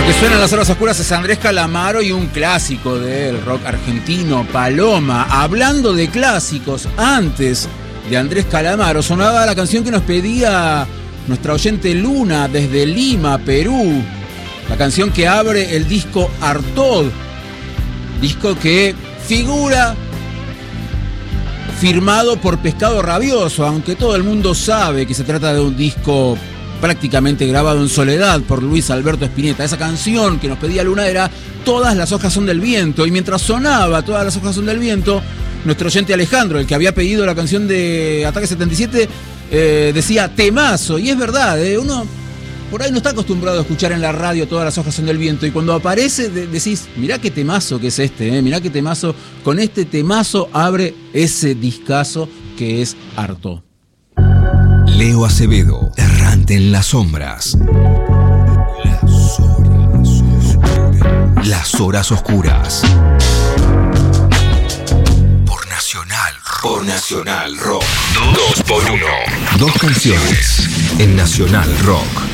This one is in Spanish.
Que suena en las horas oscuras es Andrés Calamaro y un clásico del rock argentino, Paloma. Hablando de clásicos, antes de Andrés Calamaro sonaba la canción que nos pedía nuestra oyente Luna desde Lima, Perú. La canción que abre el disco Artaud, disco que figura firmado por Pescado Rabioso, aunque todo el mundo sabe que se trata de un disco prácticamente grabado en soledad por Luis Alberto Spinetta. Esa canción que nos pedía Luna era Todas las hojas son del viento, y mientras sonaba Todas las hojas son del viento, nuestro oyente Alejandro, el que había pedido la canción de Ataque 77, decía temazo, y es verdad, uno por ahí no está acostumbrado a escuchar en la radio Todas las hojas son del viento, y cuando aparece decís, mirá qué temazo que es este, mirá qué temazo, con este temazo abre ese discazo que es Artaud. Leo Acevedo, errante en las sombras. Las horas oscuras. Por Nacional Rock. Por Nacional Rock. 2x1. Dos canciones en Nacional Rock.